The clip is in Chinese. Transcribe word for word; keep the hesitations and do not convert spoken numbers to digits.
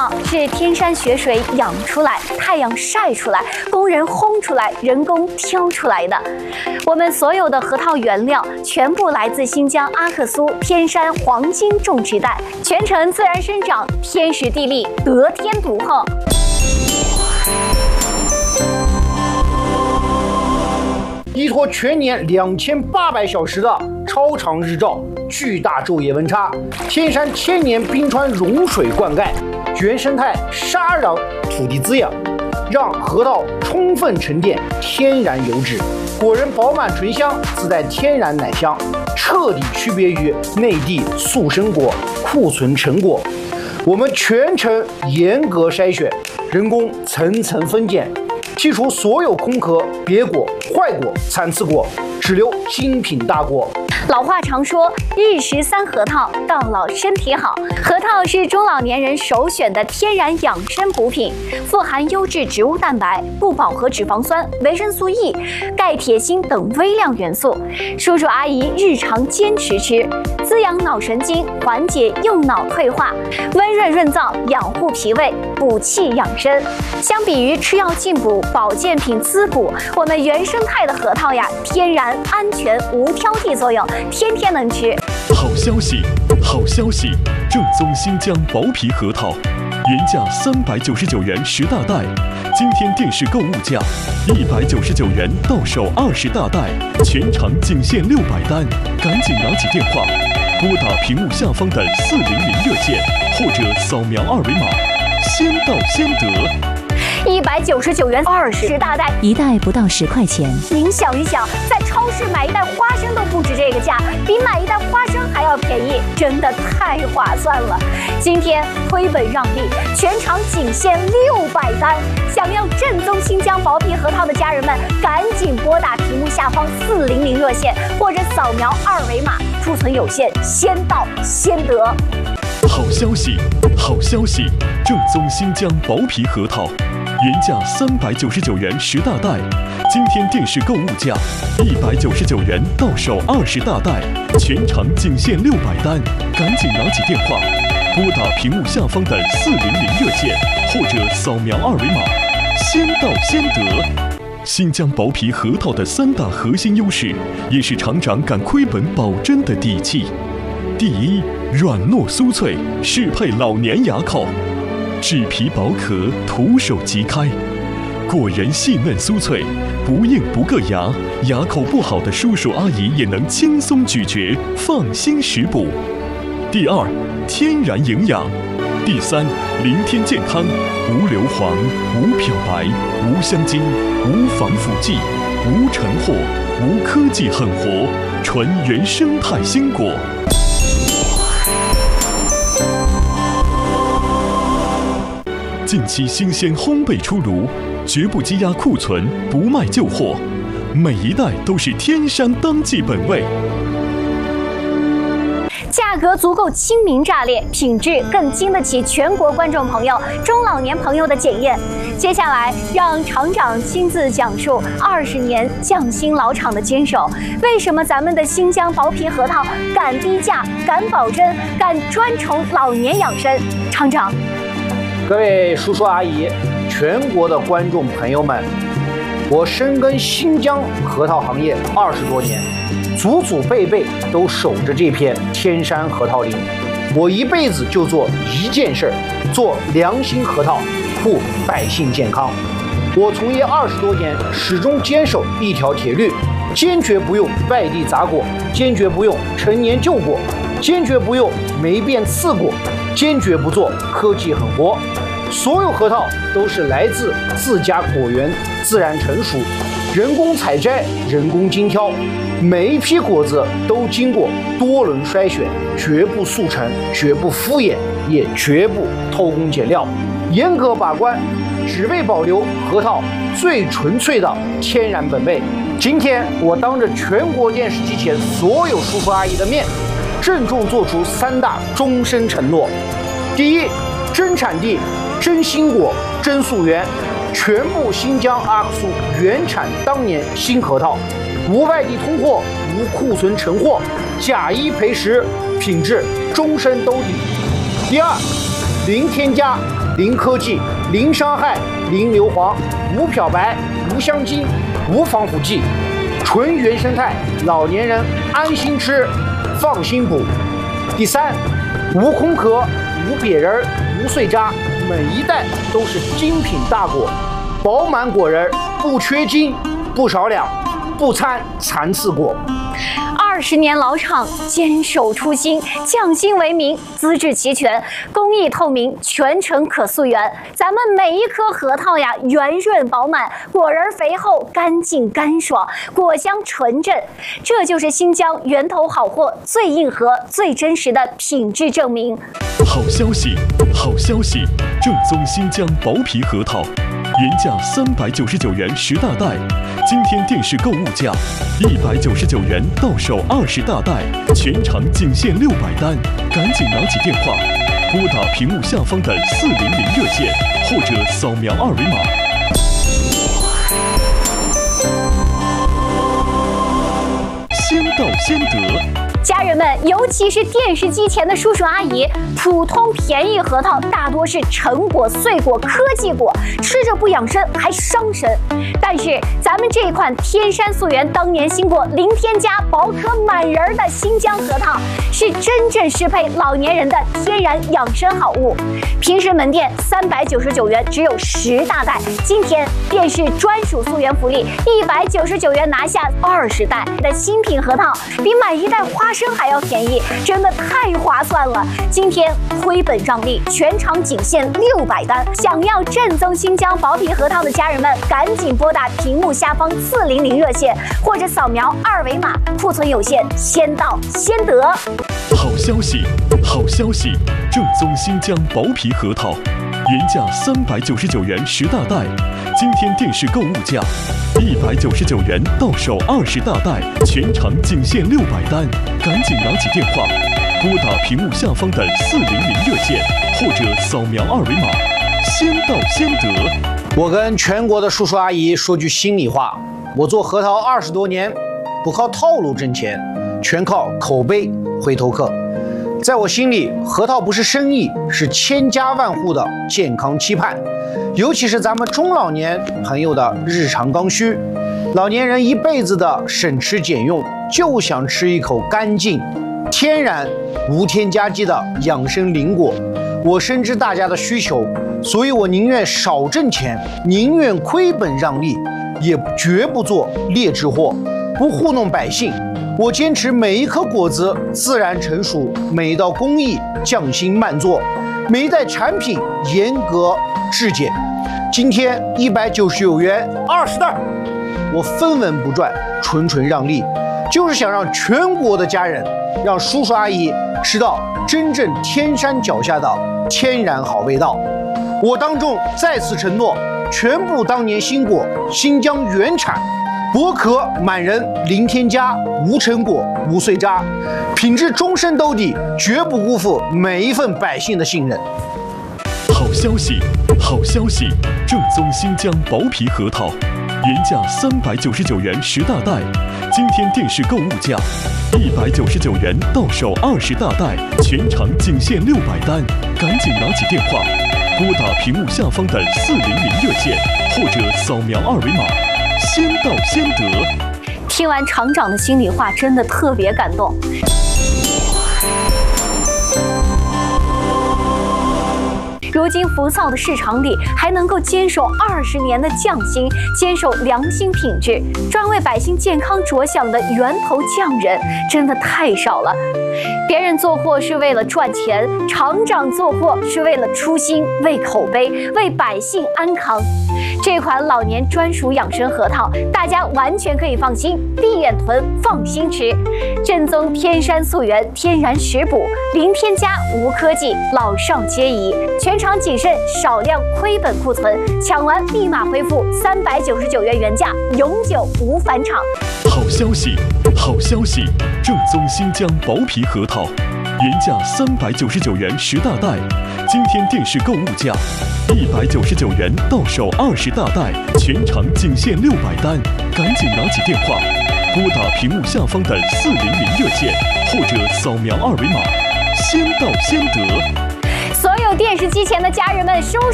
桃是天山雪水养出来，太阳晒出来，工人烘出来，人工挑出来的。我们所有的核桃原料全部来自新疆阿克苏天山黄金种植带，全程自然生长，天时地利得天独厚。 依托全年两千八百小时的超长日照、巨大昼夜温差，天山千年冰川融水灌溉，原生态沙壤土地滋养，让核桃充分沉淀天然油脂，果仁饱满醇香，自带天然奶香，彻底区别于内地速生果、库存成果。我们全程严格筛选，人工层层分拣，剔除所有空壳、瘪果、坏果、残次果，只留精品大果。 老话常说，日食三核桃，到老身体好。核桃是中老年人首选的天然养生补品，富含优质植物蛋白、不饱和脂肪酸、维生素 E、钙、铁、锌等微量元素。叔叔阿姨日常坚持吃，滋养脑神经，缓解右脑退化，温润润燥，养护脾胃，补气养生。相比于吃药进补、保健品滋补，我们原生态的核桃呀，天然、安全、无挑剔作用。天天能吃。 好消息，好消息！正宗新疆薄皮核桃，原价三百九十九元十大袋，今天电视购物价一百九十九元到手二十大袋，全场仅限六百单，赶紧拿起电话，拨打屏幕下方的四零零热线，或者扫描二维码，先到先得。 一百九十九元二十大袋， 一袋不到十块钱。 您想一想，在超市买一袋花生都不止这个价，比买一袋花生还要便宜，真的太划算了。今天推本让利，全场仅限六百单。想要正宗新疆薄皮核桃的家人们，赶紧拨打屏幕下方四零零热线，或者扫描二维码，储存有限，先到先得。 好消息，好消息！正宗新疆薄皮核桃。原价三百九十九元十大袋，今天电视购物价一百九十九元到手二十大袋，全场仅限六百单，赶紧拿起电话，拨打屏幕下方的四零零热线，或者扫描二维码，先到先得。新疆薄皮核桃的三大核心优势，也是厂长敢亏本保真的底气。第一，软糯酥脆，适配老年牙口。质皮薄壳，徒手即开，果仁细嫩酥脆，不硬不硌牙，牙口不好的叔叔阿姨也能轻松咀嚼，放心食补。第二，天然营养。第三，零添健康，无硫磺，无漂白，无香精，无防腐剂，无陈货，无科技狠活，纯原生态鲜果。近期新鲜烘焙出炉，绝不积压库存，不卖旧货，每一袋都是天山当季本味， 价格足够亲民炸裂，品质更经得起全国观众朋友、中老年朋友的检验。接下来，让厂长亲自讲述二十年匠心老厂的坚守，为什么咱们的新疆薄皮核桃敢低价、敢保真、敢专宠老年养生？厂长。 各位叔叔阿姨，全国的观众朋友们，我深耕新疆核桃行业二十多年，祖祖辈辈都守着这片天山核桃林。我一辈子就做一件事儿，做良心核桃，护百姓健康。我从业二十多年，始终坚守一条铁律：坚决不用外地杂果，坚决不用陈年旧果，坚决不用霉变次果，坚决不做科技狠活。所有核桃都是来自自家果园自然成熟，人工采摘，人工精挑，每一批果子都经过多轮筛选，绝不速成，绝不敷衍，也绝不偷工减料，严格把关，只为保留核桃最纯粹的天然本味。今天我当着全国电视机前所有叔叔阿姨的面，郑重做出三大终身承诺：第一，真产地、真新果、真溯源，全部新疆阿克苏原产当年新核桃，无外地通货，无库存成货，假一赔十，品质终身兜底。第二，零添加、 零科技、零伤害、零硫磺、无漂白、无香精、无防腐剂，纯原生态，老年人安心吃，放心补。第三，无空壳、无瘪仁、无碎渣，每一袋都是精品大果，饱满果仁，不缺斤，不少两，不掺残次果。 二十年老厂，坚守初心，匠心为名，资质齐全，工艺透明，全程可溯源。咱们每一颗核桃呀，圆润饱满，果仁肥厚，干净干爽，果香纯正。这就是新疆源头好货最硬核、最真实的品质证明。 好消息，好消息！正宗新疆薄皮核桃，原价三百九十九元十大袋，今天电视购物价一百九十九元到手二十大袋，全场仅限六百单，赶紧拿起电话，拨打屏幕下方的四零零热线，或者扫描二维码。先到先得。 家人们，尤其是电视机前的叔叔阿姨，普通便宜核桃大多是成果、碎果、科技果，吃着不养生还伤身。但是咱们这一款天山素源当年新果零添加薄壳满仁的新疆核桃，是真正适配老年人的天然养生好物。平时门店三百九十九元只有十大袋，今天电视专属素源福利一百九十九元拿下二十袋的新品核桃，比买一袋花生还要便宜，真的太划算了！今天亏本让利，全场仅限六百单。想要正宗新疆薄皮核桃的家人们，赶紧拨打屏幕下方四零零热线，或者扫描二维码，库存有限，先到先得。 好消息，好消息！正宗新疆薄皮核桃，原价三百九十九元十大袋，今天电视购物价一百九十九元到手二十大袋，全场仅限六百单，赶紧拿起电话，拨打屏幕下方的四零零热线，或者扫描二维码，先到先得。 我跟全国的叔叔阿姨说句心里话，我做核桃二十多年，不靠套路挣钱，全靠口碑回头客。在我心里，核桃不是生意，是千家万户的健康期盼，尤其是咱们中老年朋友的日常刚需。老年人一辈子的省吃俭用，就想吃一口干净、天然、无添加剂的养生灵果。我深知大家的需求，所以我宁愿少挣钱，宁愿亏本让利，也绝不做劣质货，不糊弄百姓。我坚持每一颗果子自然成熟，每一道工艺匠心慢做，每一袋产品严格质检。今天一百九十九元二十袋，我分文不赚，纯纯让利，就是想让全国的家人，让叔叔阿姨吃到真正天山脚下的天然好味道。我当众再次承诺，全部当年新果，新疆原产。薄壳满仁，零添加，无成果，无碎渣，品质终身兜底，绝不辜负每一份百姓的信任。 好消息，好消息！正宗新疆薄皮核桃，原价三百九十九元十大袋，今天电视购物价一百九十九元到手二十大袋，全场仅限六百单，赶紧拿起电话，拨打屏幕下方的四零零热线，或者扫描二维码。先到先得。 听完厂长的心里话，真的特别感动。如今浮躁的市场里，还能够坚守二十年的匠心，坚守良心品质，专为百姓健康着想的源头匠人，真的太少了。别人做货是为了赚钱，厂长做货是为了初心，为口碑，为百姓安康。这款老年专属养生核桃，大家完全可以放心，闭眼囤，放心吃。正宗天山素源，天然食补，零添加，无科技，老少皆宜。全场仅剩少量亏本库存，抢完立马恢复三百九十九元原价，永久无返场。 好消息，好消息！正宗新疆薄皮核桃，原价三百九十九元十大袋，今天电视购物价一百九十九元到手二十大袋，全场仅限六百单，赶紧拿起电话，拨打屏幕下方的四零零热线，或者扫描二维码，先到先得。 所有电视机前的家人们，收